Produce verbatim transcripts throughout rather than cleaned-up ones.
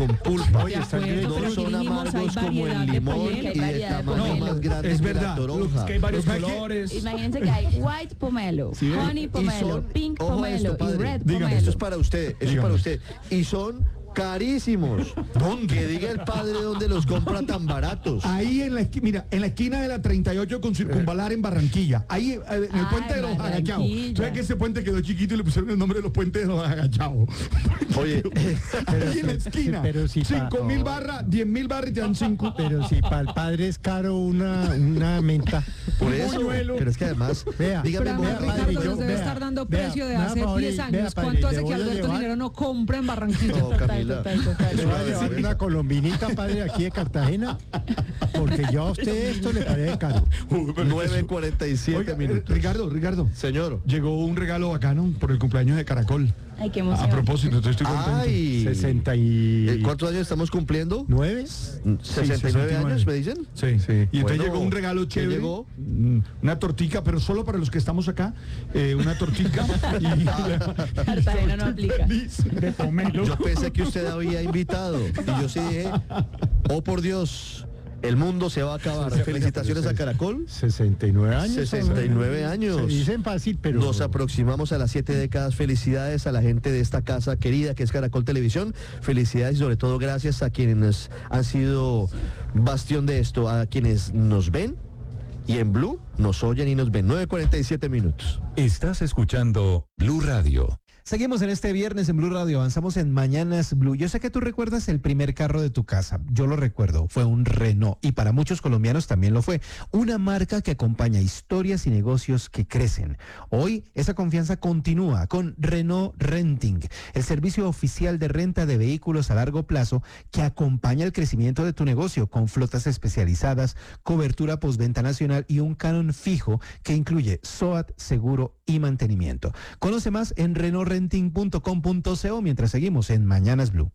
con pulpa. Oye, están no pero son dijimos, amargos hay como el variedad de limón pomelo, y hay de variedad de tamaño pomelo. más grande Es que la verdad, toronja. es que hay varios Pero colores. Imagínense que hay white pomelo, ¿Sí ven? honey Y pomelo, son- pink ojo a pomelo esto, y padre. red Dígame, pomelo. esto es para usted, esto es Dígame. para usted. Y son carísimos. ¿Dónde? Que diga el padre dónde los compra tan baratos. Ahí en la esquina, mira, en la esquina de la treinta y ocho con Circunvalar en Barranquilla. Ahí eh, en el Ay, puente de los agachados. Barranquilla. ¿Sabes que ese puente quedó chiquito y le pusieron el nombre de los puentes de los agachados? Oye, Ahí en la esquina. pero si pa- cinco mil barras, diez mil barras y te dan cinco. Pero si para el padre es caro una, una menta. por eso. buñuelo. Pero es que además, Vea, dígame, Pero vea, además Monja, padre, Ricardo yo- nos debe vea, estar dando vea, precio de me da hace favor y- diez vea, años. padre, ¿Cuánto le hace voy que a Alberto llevar- Linero no compra en Barranquilla? No, Camila. Total, total, total. Le voy a llevar una colombinita, padre, aquí de Cartagena, porque yo a usted esto le parece caro. nueve cuarenta y siete Oiga, eh, minutos. Ricardo, Ricardo. Señor. Llegó un regalo bacano por el cumpleaños de Caracol. Ay, qué A emoción. propósito, entonces estoy contento. Ay. sesenta y Eh, ¿Cuántos años estamos cumpliendo? nueve. ¿sesenta y nueve años, me dicen? Sí, sí. Y entonces Bueno, llegó un regalo ¿qué chévere. llegó? Mm, Una tortica, pero solo para los que estamos acá. eh, una tortica y Cartagena no aplica. de pomelo. Yo pensé que usted había invitado. Y yo sí dije, oh por Dios, el mundo se va a acabar. Felicitaciones a Caracol. sesenta y nueve años. sesenta y nueve años. Se dicen fácil, pero... Nos aproximamos a las siete décadas. Felicidades a la gente de esta casa querida que es Caracol Televisión. Felicidades y sobre todo gracias a quienes han sido bastión de esto, a quienes nos ven y en Blue nos oyen y nos ven. nueve cuarenta y siete minutos. Estás escuchando Blue Radio. Seguimos en este viernes en Blue Radio, avanzamos en Mañanas Blue. Yo sé que tú recuerdas el primer carro de tu casa, yo lo recuerdo, fue un Renault y para muchos colombianos también lo fue. Una marca que acompaña historias y negocios que crecen. Hoy esa confianza continúa con Renault Renting, el servicio oficial de renta de vehículos a largo plazo que acompaña el crecimiento de tu negocio con flotas especializadas, cobertura postventa nacional y un canon fijo que incluye SOAT, seguro y mantenimiento. Conoce más en renault renting punto com punto co mientras seguimos en Mañanas Blue.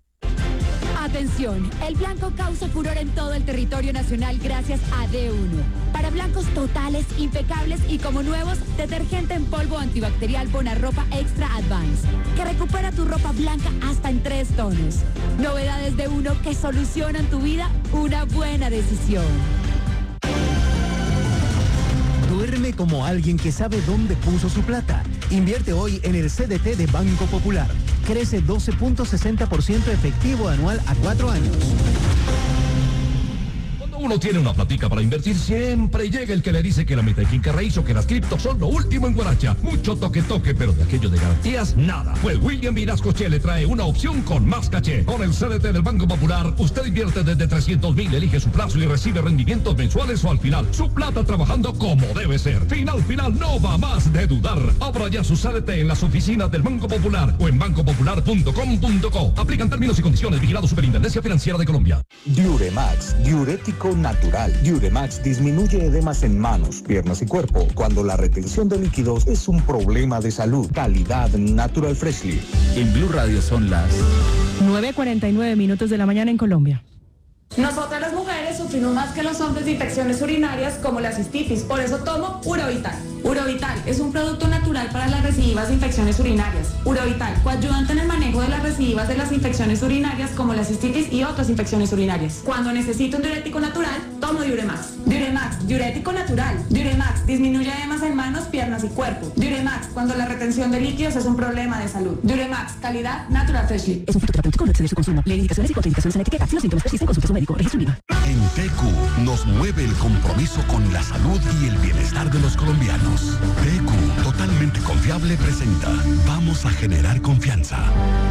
Atención, el blanco causa furor en todo el territorio nacional gracias a D uno. Para blancos totales, impecables y como nuevos, detergente en polvo antibacterial Bonarropa Extra Advance, que recupera tu ropa blanca hasta en tres tonos. Novedades de uno que solucionan tu vida, una buena decisión. Duerme como alguien que sabe dónde puso su plata. Invierte hoy en el C D T de Banco Popular. Crece doce punto sesenta por ciento efectivo anual a cuatro años. Uno tiene una platica para invertir, siempre llega el que le dice que la meta de finca raíz o que las criptos son lo último en Guaracha. Mucho toque toque, pero de aquello de garantías, nada. Pues William Vinascoche le trae una opción con más caché. Con el C D T del Banco Popular, usted invierte desde trescientos mil, elige su plazo y recibe rendimientos mensuales o al final. Su plata trabajando como debe ser. Final, final, no va más de dudar. Abra ya su C D T en las oficinas del Banco Popular o en banco popular punto com punto co. Aplican términos y condiciones. Vigilado Superintendencia Financiera de Colombia. Diuremax, diurético natural. Diuremax disminuye edemas en manos, piernas y cuerpo cuando la retención de líquidos es un problema de salud. Calidad Natural Freshly. En Blue Radio son las nueve cuarenta y nueve minutos de la mañana en Colombia. Nosotras las mujeres sufrimos más que los hombres de infecciones urinarias como la cistitis, por eso tomo Urovital. Urovital es un producto natural para las recidivas de infecciones urinarias. Urovital, coayudante en el manejo de las recidivas de las infecciones urinarias como la cistitis y otras infecciones urinarias. Cuando necesito un diurético natural, tomo Diuremax. Diuremax, diurético natural. Diuremax, disminuye edemas en manos, piernas y cuerpo. Diuremax, cuando la retención de líquidos es un problema de salud. Diuremax, calidad Natural Freshly. Es un fitoterapéutico, no excede su consumo. Lee indicaciones y contraindicaciones en etiqueta. Si los síntomas persisten, consulte a su médico. Registro IVA. En T Q nos mueve el compromiso con la salud y el bienestar de los colombianos. T Q, totalmente confiable, presenta Vamos a generar confianza.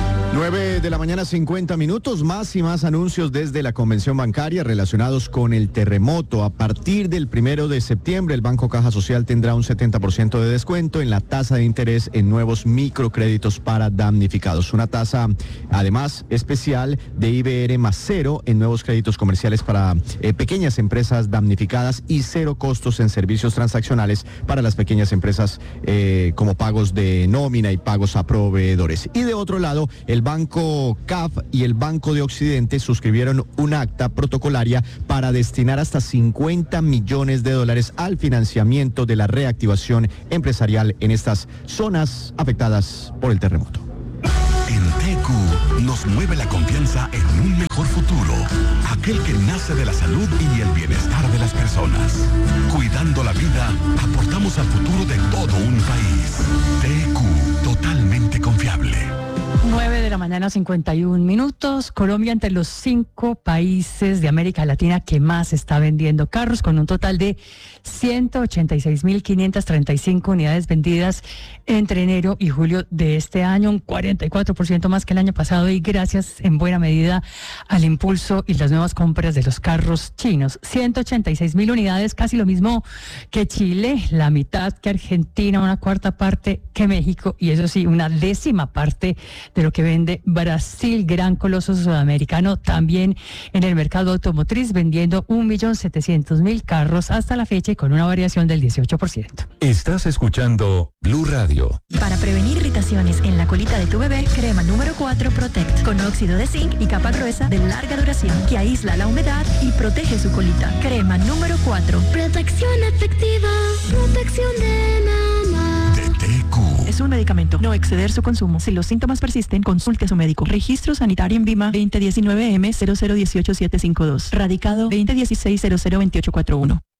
nueve de la mañana, cincuenta minutos, más y más anuncios desde la convención bancaria relacionados con el terremoto. A partir del primero de septiembre, el Banco Caja Social tendrá un setenta por ciento de descuento en la tasa de interés en nuevos microcréditos para damnificados. Una tasa, además, especial de I B R más cero en nuevos créditos comerciales para eh, pequeñas empresas damnificadas y cero costos en servicios transaccionales para las pequeñas empresas eh, como pagos de nómina y pagos a proveedores. Y de otro lado, el Banco C A F y el Banco de Occidente suscribieron un acta protocolaria para destinar hasta cincuenta millones de dólares al financiamiento de la reactivación empresarial en estas zonas afectadas por el terremoto. En T Q nos mueve la confianza en un mejor aquel que nace de la salud y el bienestar de las personas. Cuidando la vida, aportamos al futuro de todo un país. T E Q, totalmente confiable. nueve de la mañana, cincuenta y un minutos. Colombia entre los cinco países de América Latina que más está vendiendo carros, con un total de ciento ochenta y seis mil quinientas treinta y cinco unidades vendidas entre enero y julio de este año, un cuarenta y cuatro por ciento más que el año pasado, y gracias en buena medida al impulso y las nuevas compras de los carros chinos. ciento ochenta y seis mil unidades, casi lo mismo que Chile, la mitad que Argentina, una cuarta parte que México, y eso sí, una décima parte de lo que vende Brasil, gran coloso sudamericano, también en el mercado automotriz, vendiendo un millón setecientos mil carros hasta la fecha, y con una variación del dieciocho por ciento. Estás escuchando Blue Radio. Para prevenir irritaciones en la colita de tu bebé, crema número cuatro Protect, con óxido de zinc y capa gruesa de larga duración, que aísla la humedad y protege su colita. Crema número cuatro. Protección efectiva, protección de mamá. De T E Q. Es un medicamento, no exceder su consumo. Si los síntomas persisten, consulte a su médico. Registro sanitario en Vima veinte diecinueve M cero cero dieciocho siete cinco dos. Radicado veinte dieciséis cero cero veintiocho cuarenta y uno.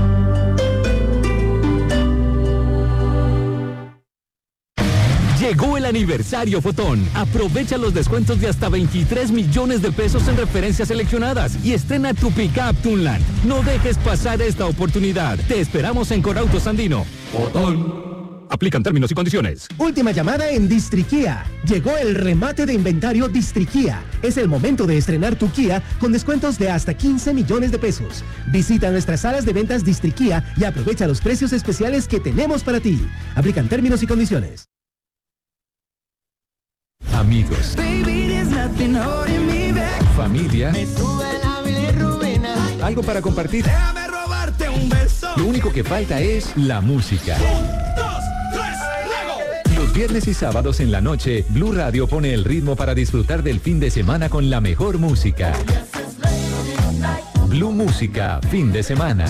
Llegó el aniversario Fotón. Aprovecha los descuentos de hasta veintitrés millones de pesos en referencias seleccionadas y estrena tu Pickup Tunland. No dejes pasar esta oportunidad. Te esperamos en Corautos Andino. Fotón. Aplican términos y condiciones. Última llamada en Distriquía. Llegó el remate de inventario Distriquía. Es el momento de estrenar tu Kia con descuentos de hasta quince millones de pesos. Visita nuestras salas de ventas Distriquía y aprovecha los precios especiales que tenemos para ti. Aplican términos y condiciones. Amigos, familia, algo para compartir. Lo único que falta es la música. Los viernes y sábados en la noche, Blue Radio pone el ritmo para disfrutar del fin de semana con la mejor música. Blue Música, fin de semana.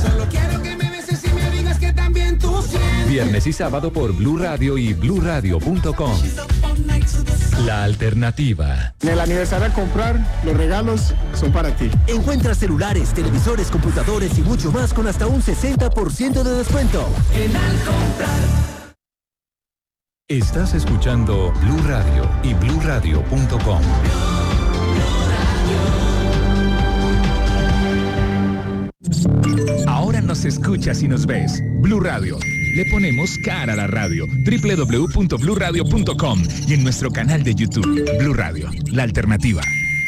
Viernes y sábado por Blue Radio y blue radio punto com. La alternativa. En el aniversario al comprar, los regalos son para ti. Encuentra celulares, televisores, computadores y mucho más con hasta un sesenta por ciento de descuento. En Al Comprar. Estás escuchando Blue Radio y blue radio punto com. Ahora nos escuchas y nos ves. Blue Radio. Le ponemos cara a la radio. doble u doble u doble u punto blue radio punto com y en nuestro canal de YouTube. Blue Radio, la alternativa.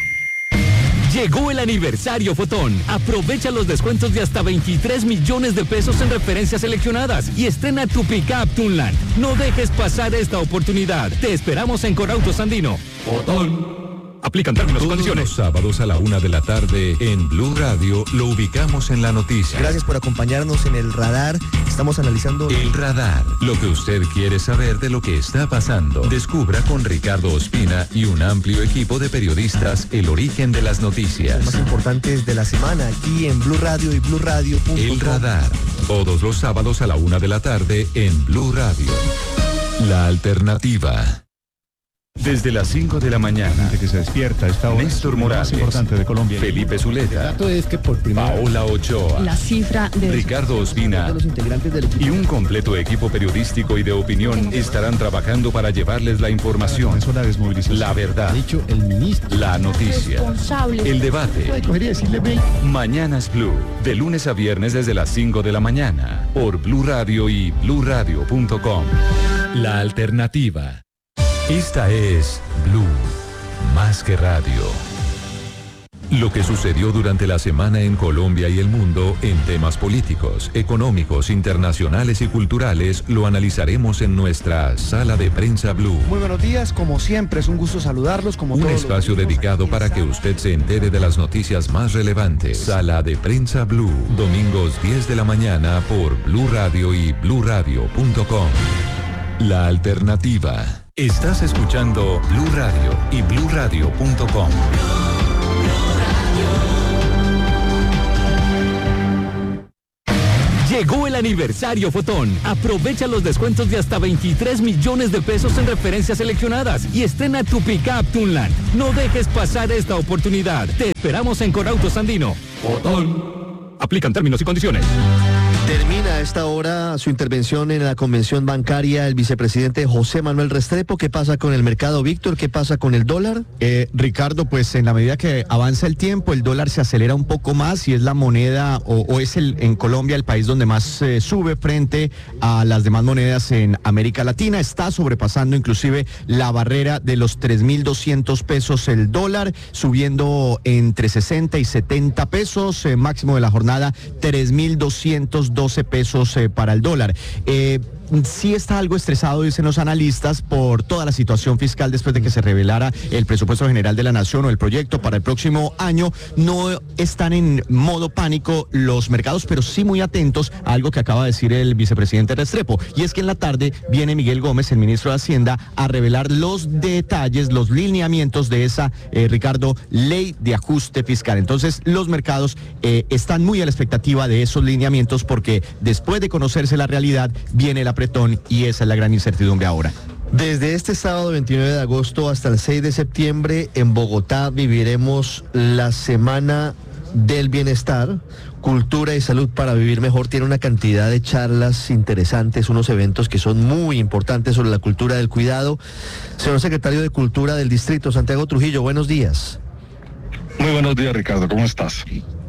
Llegó el aniversario Fotón. Aprovecha los descuentos de hasta veintitrés millones de pesos en referencias seleccionadas y estrena tu Pickup Tunland. No dejes pasar esta oportunidad. Te esperamos en Corautos Andino. Fotón. Aplican términos y condiciones. Los sábados a la una de la tarde en Blue Radio lo ubicamos en la noticia. Gracias por acompañarnos en el radar. Estamos analizando el radar. Lo que usted quiere saber de lo que está pasando. Descubra con Ricardo Ospina y un amplio equipo de periodistas el origen de las noticias. Los más importantes de la semana aquí en Blue Radio y blue radio punto com. El radar. Todos los sábados a la una de la tarde en Blue Radio. La alternativa. Desde las cinco de la mañana, que se despierta esta hora, Néstor Morales, más importante de Colombia. Felipe Zuleta, El dato es que por primera Paola Ochoa, La cifra de Ricardo Ospina Los integrantes del equipo. y un completo equipo periodístico y de opinión estarán trabajando para llevarles la información, Eso la desmovilización. la verdad, ha dicho el ministro. la noticia, Responsable. el debate. Puede coger y decirle, ve, Mañanas Blue, de lunes a viernes desde las cinco de la mañana, por Blue Radio y blue radio punto com. La alternativa. Esta es Blue, más que radio. Lo que sucedió durante la semana en Colombia y el mundo en temas políticos, económicos, internacionales y culturales lo analizaremos en nuestra Sala de Prensa Blue. Muy buenos días, como siempre es un gusto saludarlos. Como Un todos los espacio domingos dedicado aquí para en que Sala usted se entere de las noticias más relevantes. Sala de Prensa Blue, domingos diez de la mañana por Blue Radio y blue radio punto com. La alternativa. Estás escuchando Blue Radio y blue radio punto com. Llegó el aniversario Fotón. Aprovecha los descuentos de hasta veintitrés millones de pesos en referencias seleccionadas y estrena tu pick-up Tunland. No dejes pasar esta oportunidad. Te esperamos en Corautos Andino. Fotón. Aplican términos y condiciones. Termina a esta hora su intervención en la convención bancaria el vicepresidente José Manuel Restrepo. ¿Qué pasa con el mercado, Víctor? ¿Qué pasa con el dólar? Eh, Ricardo, pues en la medida que avanza el tiempo, el dólar se acelera un poco más y es la moneda o, o es el en Colombia el país donde más eh, sube frente a las demás monedas en América Latina. Está sobrepasando inclusive la barrera de los tres mil doscientos pesos el dólar, subiendo entre sesenta y setenta pesos, eh, máximo de la jornada tres mil doscientos doce pesos eh, para el dólar. Eh, Sí está algo estresado, dicen los analistas, por toda la situación fiscal después de que se revelara el presupuesto general de la nación o el proyecto para el próximo año. No están en modo pánico los mercados, pero sí muy atentos a algo que acaba de decir el vicepresidente Restrepo, y es que en la tarde viene Miguel Gómez, el ministro de Hacienda, a revelar los detalles, los lineamientos de esa, eh, Ricardo, ley de ajuste fiscal. Entonces los mercados eh, están muy a la expectativa de esos lineamientos, porque después de conocerse la realidad viene el apretón, y esa es la gran incertidumbre ahora. Desde este sábado veintinueve de agosto hasta el seis de septiembre en Bogotá viviremos la Semana del Bienestar, Cultura y Salud para Vivir Mejor. Tiene una cantidad de charlas interesantes, unos eventos que son muy importantes sobre la cultura del cuidado. Señor secretario de Cultura del Distrito, Santiago Trujillo, buenos días. Muy buenos días, Ricardo, ¿cómo estás?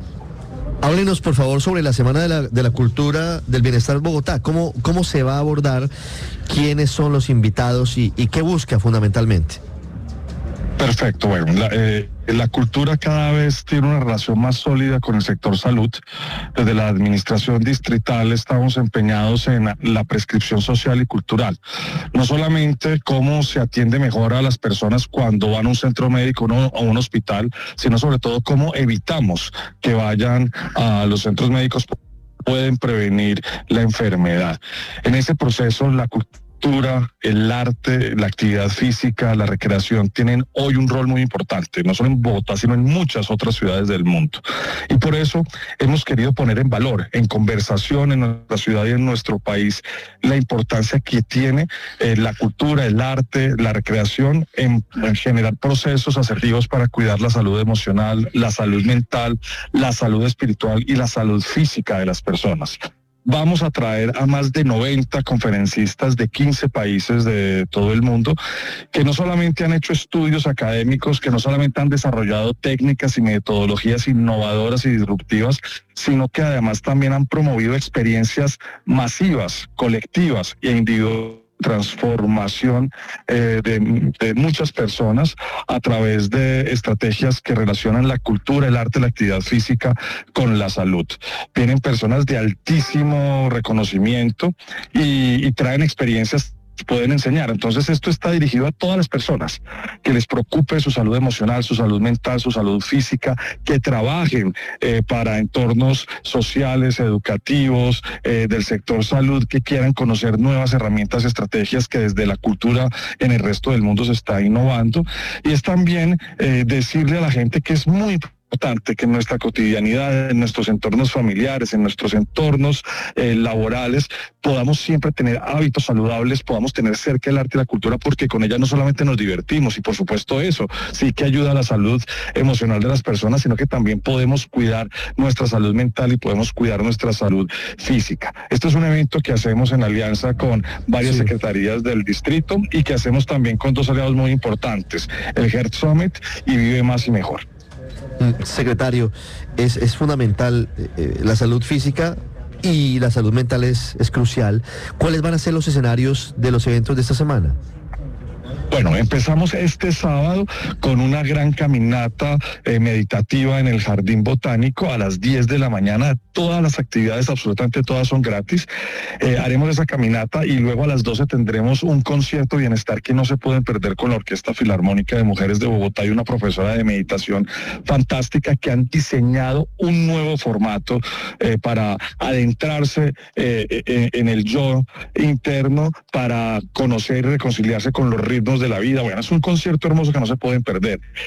Háblenos, por favor, sobre la Semana de la, de la Cultura del Bienestar Bogotá. ¿Cómo, cómo se va a abordar? ¿Quiénes son los invitados y, y qué busca fundamentalmente? Perfecto, bueno, la, eh, la cultura cada vez tiene una relación más sólida con el sector salud. Desde la administración distrital estamos empeñados en la prescripción social y cultural. No solamente cómo se atiende mejor a las personas cuando van a un centro médico o a un hospital, sino sobre todo cómo evitamos que vayan a los centros médicos, pueden prevenir la enfermedad. En ese proceso, la cultura, el arte, la actividad física, la recreación tienen hoy un rol muy importante, no solo en Bogotá, sino en muchas otras ciudades del mundo. Y por eso hemos querido poner en valor, en conversación en nuestra ciudad y en nuestro país, la importancia que tiene eh, la cultura, el arte, la recreación en, en generar procesos asertivos para cuidar la salud emocional, la salud mental, la salud espiritual y la salud física de las personas. Vamos a traer a más de noventa conferencistas de quince países de todo el mundo, que no solamente han hecho estudios académicos, que no solamente han desarrollado técnicas y metodologías innovadoras y disruptivas, sino que además también han promovido experiencias masivas, colectivas e individuales, transformación eh, de, de muchas personas a través de estrategias que relacionan la cultura, el arte, la actividad física con la salud. Vienen personas de altísimo reconocimiento y, y traen experiencias pueden enseñar. Entonces esto está dirigido a todas las personas que les preocupe su salud emocional, su salud mental, su salud física, que trabajen eh, para entornos sociales, educativos, eh, del sector salud, que quieran conocer nuevas herramientas, estrategias que desde la cultura en el resto del mundo se está innovando. Y es también eh, decirle a la gente que es muy importante que en nuestra cotidianidad, en nuestros entornos familiares, en nuestros entornos eh, laborales, podamos siempre tener hábitos saludables, podamos tener cerca el arte y la cultura, porque con ella no solamente nos divertimos, y por supuesto eso sí que ayuda a la salud emocional de las personas, sino que también podemos cuidar nuestra salud mental y podemos cuidar nuestra salud física. Esto es un evento que hacemos en alianza con varias sí. secretarías del distrito y que hacemos también con dos aliados muy importantes, el Heart Summit y Vive Más y Mejor. Secretario, es, es fundamental eh, la salud física y la salud mental es, es crucial. ¿Cuáles van a ser los escenarios de los eventos de esta semana? Bueno, empezamos este sábado con una gran caminata eh, meditativa en el Jardín Botánico a las diez de la mañana. Todas las actividades, absolutamente todas, son gratis. Eh, haremos esa caminata y luego a las doce tendremos un concierto bienestar que no se pueden perder con la Orquesta Filarmónica de Mujeres de Bogotá y una profesora de meditación fantástica que han diseñado un nuevo formato eh, para adentrarse eh, eh, en el yo interno, para conocer y reconciliarse con los ritmos de la vida. Bueno, es un concierto hermoso que no se pueden perder.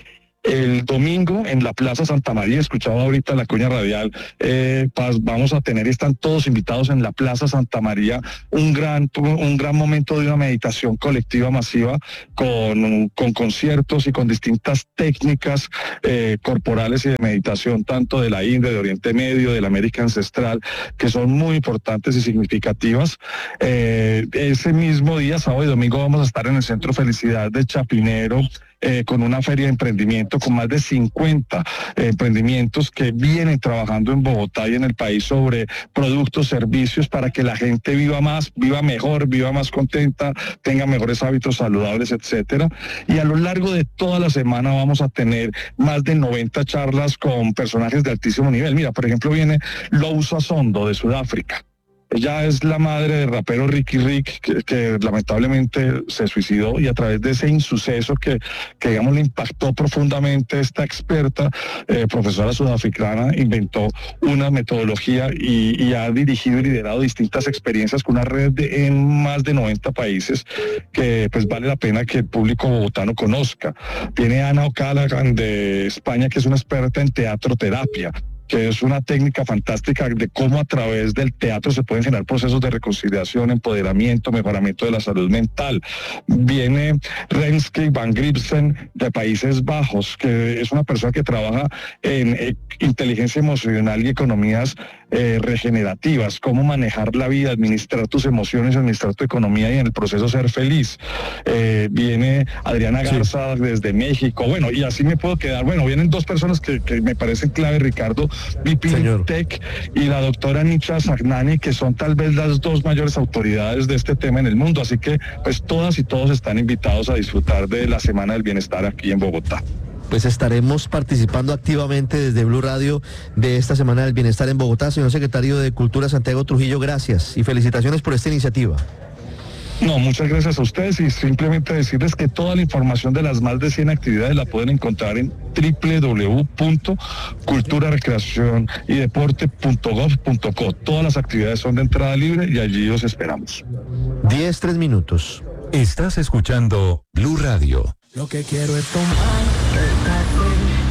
El domingo en la Plaza Santa María, escuchaba ahorita la cuña radial, eh, Paz, vamos a tener, están todos invitados en la Plaza Santa María, un gran, un gran momento de una meditación colectiva masiva con, con conciertos y con distintas técnicas eh, corporales y de meditación, tanto de la India, de Oriente Medio, de la América Ancestral, que son muy importantes y significativas. Eh, ese mismo día, sábado y domingo, vamos a estar en el Centro Felicidad de Chapinero, Eh, con una feria de emprendimiento con más de cincuenta eh, emprendimientos que vienen trabajando en Bogotá y en el país sobre productos, servicios para que la gente viva más, viva mejor, viva más contenta, tenga mejores hábitos saludables, etcétera. Y a lo largo de toda la semana vamos a tener más de noventa charlas con personajes de altísimo nivel. Mira, por ejemplo, viene Lousa Sondo de Sudáfrica. Ella es la madre del rapero Ricky Rick, que, que lamentablemente se suicidó, y a través de ese insuceso que, que digamos, le impactó profundamente, esta experta, eh, profesora sudafricana, inventó una metodología y, y ha dirigido y liderado distintas experiencias con una red de, en más de noventa países que pues vale la pena que el público bogotano conozca. Tiene Ana O'Callaghan de España, que es una experta en teatroterapia, que es una técnica fantástica de cómo a través del teatro se pueden generar procesos de reconciliación, empoderamiento, mejoramiento de la salud mental. Viene Renske van Gripsen de Países Bajos, que es una persona que trabaja en eh, inteligencia emocional y economías eh, regenerativas, cómo manejar la vida, administrar tus emociones, administrar tu economía y en el proceso ser feliz. Eh, viene Adriana Garza sí. desde México, bueno, y así me puedo quedar. Bueno, vienen dos personas que, que me parecen clave, Ricardo, Vipin Tech y la doctora Nisha Sagnani, que son tal vez las dos mayores autoridades de este tema en el mundo, así que pues todas y todos están invitados a disfrutar de la Semana del Bienestar aquí en Bogotá. Pues estaremos participando activamente desde Blue Radio de esta Semana del Bienestar en Bogotá. Señor Secretario de Cultura, Santiago Trujillo, gracias y felicitaciones por esta iniciativa. No, muchas gracias a ustedes y simplemente decirles que toda la información de las más de cien actividades la pueden encontrar en doble u doble u doble u punto cultura recreación y deporte punto gov punto co. Todas las actividades son de entrada libre y allí los esperamos. diez, tres minutos. Estás escuchando Blue Radio. Lo que quiero es tomar